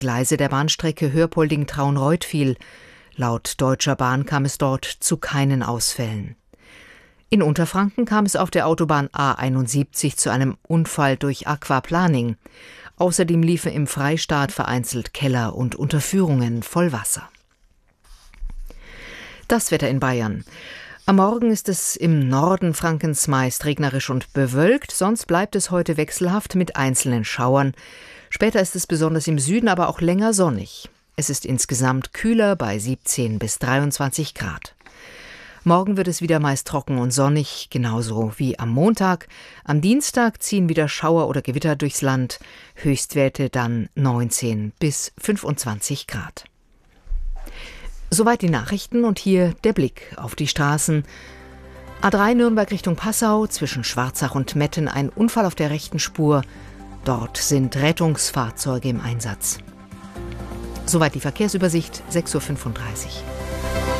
Gleise der Bahnstrecke Hörpolding-Traunreut-Viel. Laut Deutscher Bahn kam es dort zu keinen Ausfällen. In Unterfranken kam es auf der Autobahn A71 zu einem Unfall durch Aquaplaning. Außerdem liefen im Freistaat vereinzelt Keller und Unterführungen voll Wasser. Das Wetter in Bayern. Am Morgen ist es im Norden Frankens meist regnerisch und bewölkt, sonst bleibt es heute wechselhaft mit einzelnen Schauern. Später ist es besonders im Süden aber auch länger sonnig. Es ist insgesamt kühler bei 17 bis 23 Grad. Morgen wird es wieder meist trocken und sonnig, genauso wie am Montag. Am Dienstag ziehen wieder Schauer oder Gewitter durchs Land, Höchstwerte dann 19 bis 25 Grad. Soweit die Nachrichten und hier der Blick auf die Straßen. A3 Nürnberg Richtung Passau, zwischen Schwarzach und Metten ein Unfall auf der rechten Spur. Dort sind Rettungsfahrzeuge im Einsatz. Soweit die Verkehrsübersicht, 6:35 Uhr.